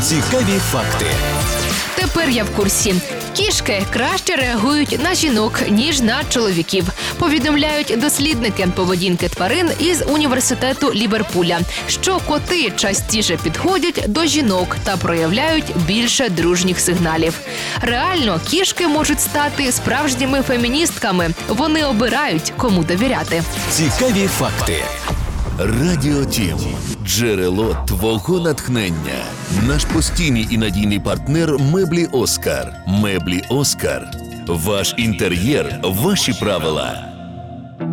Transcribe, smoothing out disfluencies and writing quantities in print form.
Цікаві факти. Тепер я в курсі. Кішки краще реагують на жінок, ніж на чоловіків. Повідомляють дослідники поведінки тварин із університету Ліверпуля, що коти частіше підходять до жінок та проявляють більше дружніх сигналів. Реально, кішки можуть стати справжніми феміністками. Вони обирають, кому довіряти. Цікаві факти. Радіо Тім. Джерело твого натхнення. Наш постійний і надійний партнер «Меблі Оскар». «Меблі Оскар». Ваш інтер'єр – ваші правила.